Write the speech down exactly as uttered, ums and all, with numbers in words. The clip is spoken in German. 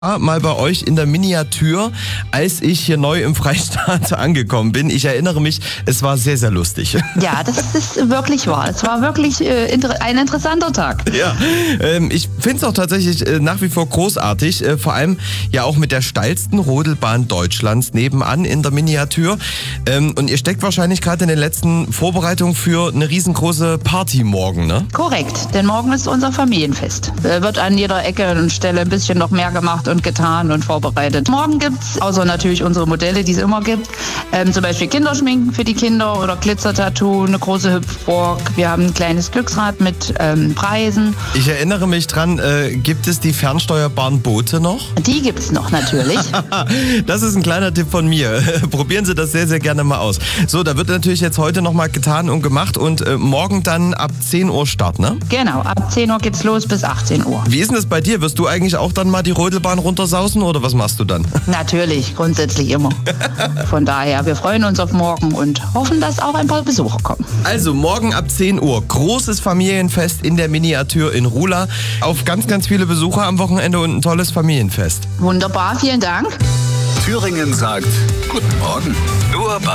Mal bei euch in der Miniatur, als ich hier neu im Freistaat angekommen bin. Ich erinnere mich, es war sehr, sehr lustig. Ja, das ist wirklich wahr. Es war wirklich äh, inter- ein interessanter Tag. Ja, ähm, ich finde es auch tatsächlich äh, nach wie vor großartig. Äh, vor allem ja auch mit der steilsten Rodelbahn Deutschlands nebenan in der Miniatur. Ähm, und ihr steckt wahrscheinlich gerade in den letzten Vorbereitungen für eine riesengroße Party morgen, ne? Korrekt, denn morgen ist unser Familienfest. Äh, wird an jeder Ecke und Stelle ein bisschen noch mehr gemacht und getan und vorbereitet. Morgen gibt's, außer natürlich unsere Modelle, die es immer gibt, ähm, zum Beispiel Kinderschminken für die Kinder oder Glitzertattoo, eine große Hüpfburg. Wir haben ein kleines Glücksrad mit ähm, Preisen. Ich erinnere mich dran, äh, gibt es die fernsteuerbaren Boote noch? Die gibt's noch natürlich. Das ist ein kleiner Tipp von mir. Probieren Sie das sehr, sehr gerne mal aus. So, da wird natürlich jetzt heute nochmal getan und gemacht und äh, morgen dann ab zehn Uhr Start, ne? Genau, ab zehn Uhr geht's los bis achtzehn Uhr. Wie ist denn das bei dir? Wirst du eigentlich auch dann mal die Rodelbahn runtersausen oder was machst du dann? Natürlich, grundsätzlich immer. Von daher, wir freuen uns auf morgen und hoffen, dass auch ein paar Besucher kommen. Also morgen ab zehn Uhr, großes Familienfest in der Miniatur in Rula. Auf ganz, ganz viele Besucher am Wochenende und ein tolles Familienfest. Wunderbar, vielen Dank. Thüringen sagt Guten Morgen. Nur bei